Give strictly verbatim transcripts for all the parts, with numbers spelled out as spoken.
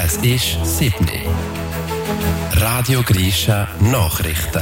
Es ist sieben Uhr. Radio Grisha Nachrichten.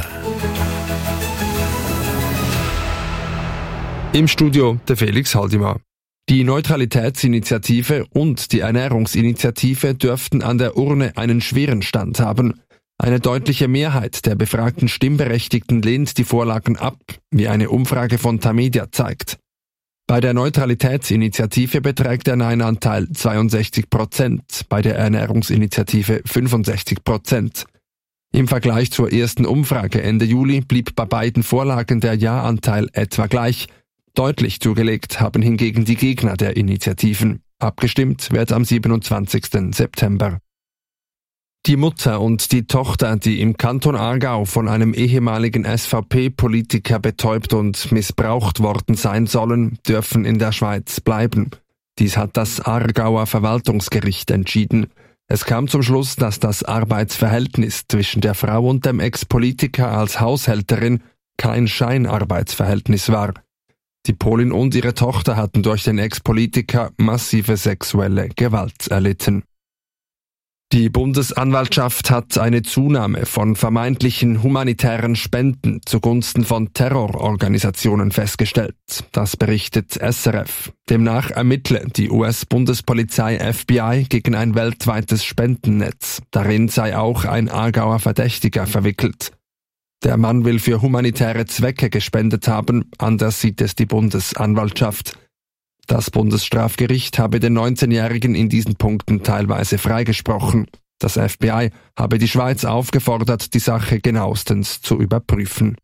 Im Studio der Felix Haldimann. Die Neutralitätsinitiative und die Ernährungsinitiative dürften an der Urne einen schweren Stand haben. Eine deutliche Mehrheit der befragten Stimmberechtigten lehnt die Vorlagen ab, wie eine Umfrage von Tamedia zeigt. Bei der Neutralitätsinitiative beträgt der Nein-Anteil zweiundsechzig Prozent, bei der Ernährungsinitiative fünfundsechzig Prozent. Im Vergleich zur ersten Umfrage Ende Juli blieb bei beiden Vorlagen der Ja-Anteil etwa gleich. Deutlich zugelegt haben hingegen die Gegner der Initiativen. Abgestimmt wird am siebenundzwanzigsten September. Die Mutter und die Tochter, die im Kanton Aargau von einem ehemaligen S V P-Politiker betäubt und missbraucht worden sein sollen, dürfen in der Schweiz bleiben. Dies hat das Aargauer Verwaltungsgericht entschieden. Es kam zum Schluss, dass das Arbeitsverhältnis zwischen der Frau und dem Ex-Politiker als Haushälterin kein Scheinarbeitsverhältnis war. Die Polin und ihre Tochter hatten durch den Ex-Politiker massive sexuelle Gewalt erlitten. Die Bundesanwaltschaft hat eine Zunahme von vermeintlichen humanitären Spenden zugunsten von Terrororganisationen festgestellt. Das berichtet S R F. Demnach ermittle die U S-Bundespolizei F B I gegen ein weltweites Spendennetz. Darin sei auch ein Aargauer Verdächtiger verwickelt. Der Mann will für humanitäre Zwecke gespendet haben, anders sieht es die Bundesanwaltschaft. Das Bundesstrafgericht habe den neunzehnjährigen in diesen Punkten teilweise freigesprochen. Das F B I habe die Schweiz aufgefordert, die Sache genauestens zu überprüfen.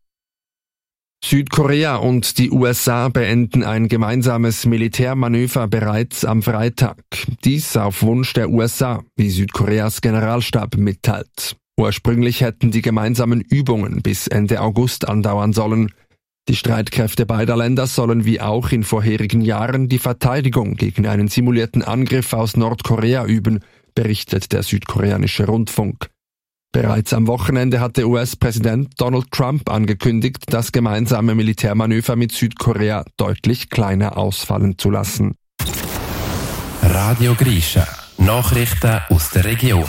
Südkorea und die U S A beenden ein gemeinsames Militärmanöver bereits am Freitag. Dies auf Wunsch der U S A, wie Südkoreas Generalstab mitteilt. Ursprünglich hätten die gemeinsamen Übungen bis Ende August andauern sollen. Die Streitkräfte beider Länder sollen wie auch in vorherigen Jahren die Verteidigung gegen einen simulierten Angriff aus Nordkorea üben, berichtet der südkoreanische Rundfunk. Bereits am Wochenende hatte U S-Präsident Donald Trump angekündigt, das gemeinsame Militärmanöver mit Südkorea deutlich kleiner ausfallen zu lassen. Radio Grisha Nachrichten aus der Region.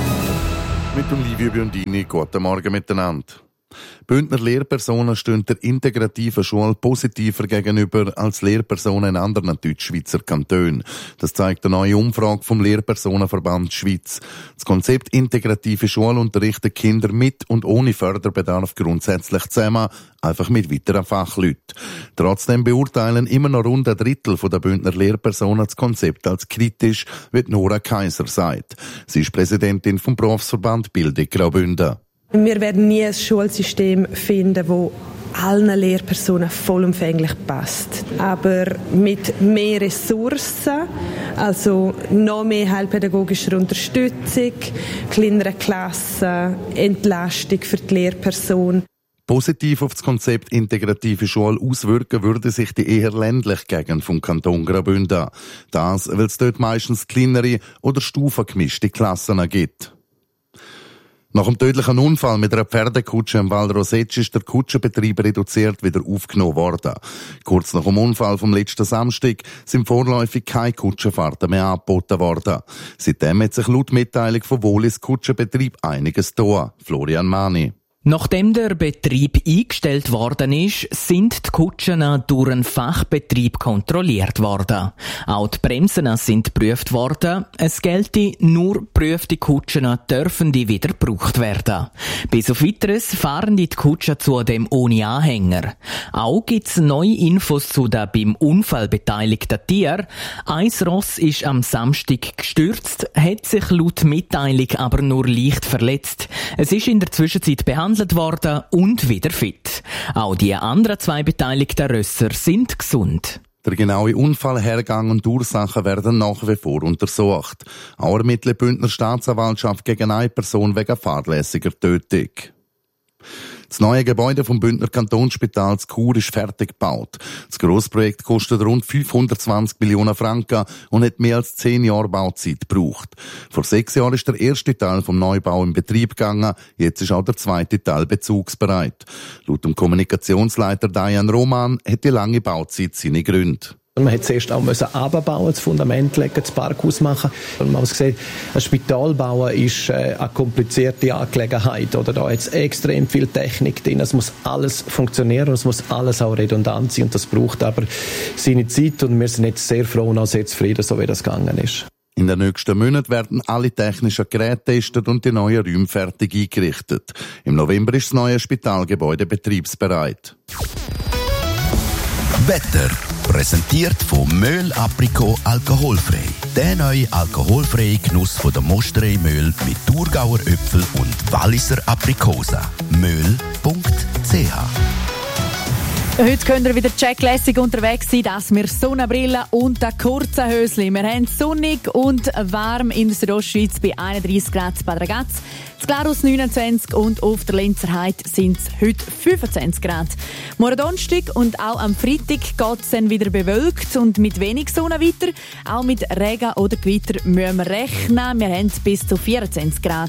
Mit dem Livio Biondini, guten Morgen miteinander. Bündner Lehrpersonen stehen der integrativen Schule positiver gegenüber als Lehrpersonen in anderen Deutschschweizer Kantonen. Das zeigt eine neue Umfrage vom Lehrpersonenverband Schweiz. Das Konzept integrative Schule unterrichtet Kinder mit und ohne Förderbedarf grundsätzlich zusammen, einfach mit weiteren Fachleuten. Trotzdem beurteilen immer noch rund ein Drittel der Bündner Lehrpersonen das Konzept als kritisch, wie Nora Kaiser sagt. Sie ist Präsidentin vom Berufsverband Bildung Graubünden. Wir werden nie ein Schulsystem finden, das allen Lehrpersonen vollumfänglich passt. Aber mit mehr Ressourcen, also noch mehr heilpädagogischer Unterstützung, kleineren Klassen, Entlastung für die Lehrperson. Positiv auf das Konzept integrative Schule auswirken würde sich die eher ländliche Gegend vom Kanton Graubünden. Das, weil es dort meistens kleinere oder stufengemischte Klassen gibt. Nach dem tödlichen Unfall mit einer Pferdekutsche im Val Roseg ist der Kutschenbetrieb reduziert wieder aufgenommen worden. Kurz nach dem Unfall vom letzten Samstag sind vorläufig keine Kutschenfahrten mehr angeboten worden. Seitdem hat sich laut Mitteilung von Wohlis Kutschenbetrieb einiges getan. Florian Mani. Nachdem der Betrieb eingestellt worden ist, sind die Kutschen durch einen Fachbetrieb kontrolliert worden. Auch die Bremsen sind geprüft worden. Es gelte, nur geprüfte Kutschen dürfen die wieder gebraucht werden. Bis auf Weiteres fahren die Kutschen zudem ohne Anhänger. Auch gibt es neue Infos zu den beim Unfall beteiligten Tieren. Ein Ross ist am Samstag gestürzt, hat sich laut Mitteilung aber nur leicht verletzt. Es ist in der Zwischenzeit behandelt worden und wieder fit. Auch die anderen zwei beteiligten Rösser sind gesund. Der genaue Unfallhergang und Ursachen werden nach wie vor untersucht. Auch ermittelt die Bündner Staatsanwaltschaft gegen eine Person wegen fahrlässiger Tötung. Das neue Gebäude vom Bündner Kantonsspital zu Chur ist fertig gebaut. Das Grossprojekt kostet rund fünfhundertzwanzig Millionen Franken und hat mehr als zehn Jahre Bauzeit gebraucht. Vor sechs Jahren ist der erste Teil vom Neubau in Betrieb gegangen, jetzt ist auch der zweite Teil bezugsbereit. Laut dem Kommunikationsleiter Diane Roman hat die lange Bauzeit seine Gründe. Man musste zuerst auch runterbauen, das Fundament legen, das Parkhaus machen. Und man muss sehen, ein Spital bauen ist äh, eine komplizierte Angelegenheit. Oder? Da hat es extrem viel Technik drin. Es muss alles funktionieren und es muss alles auch redundant sein. Und das braucht aber seine Zeit. Und wir sind jetzt sehr froh und auch sehr zufrieden, so wie das gegangen ist. In den nächsten Monaten werden alle technischen Geräte getestet und die neuen Räume fertig eingerichtet. Im November ist das neue Spitalgebäude betriebsbereit. Wetter. Präsentiert von Möhl Aprikot alkoholfrei. Der neue alkoholfreie Genuss von der Mosterei Möhl mit Thurgauer Äpfel und Walliser Aprikosa. möhl punkt c h. Heute können wir wieder checklässig unterwegs sein, dass wir Sonnenbrille und ein kurzer Hösli. Wir haben sonnig und warm in der Südostschweiz bei einunddreissig Grad in Bad Ragaz. In Glarus neunundzwanzig und auf der Linzer Heide sind es heute fünfundzwanzig Grad. Morgen Donnerstag und auch am Freitag geht es dann wieder bewölkt und mit wenig Sonne weiter. Auch mit Regen oder Gewitter müssen wir rechnen. Wir haben bis zu vierundzwanzig Grad.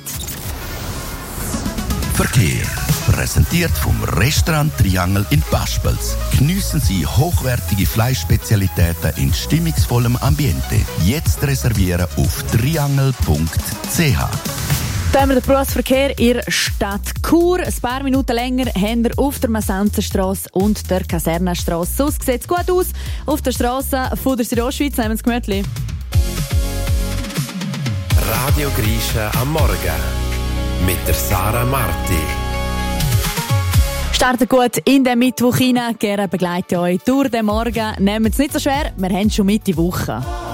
Verkehr. Präsentiert vom Restaurant Triangel in Paspels. Geniessen Sie hochwertige Fleischspezialitäten in stimmungsvollem Ambiente. Jetzt reservieren auf triangel punkt c h. Dann haben wir den Berufsverkehr in der Stadt Chur. Ein paar Minuten länger haben wir auf der Massenzenstrasse und der Kasernenstrasse. Sonst sieht es gut aus. Auf der Strasse von der Südostschweiz nehmen wir das Gemütli. Radio Grisha am Morgen mit der Sarah Marti. Startet gut in den Mittwoch hinein. Gerne begleite euch durch den Morgen. Nehmt es nicht so schwer, wir haben schon Mitte Woche.